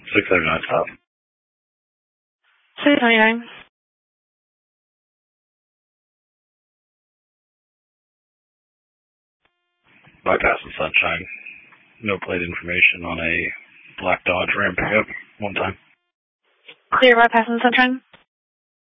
679 stop. 679. Bypassing Sunshine. No plate information on a black Dodge Ram pickup. One time. Clear bypassing Sunshine.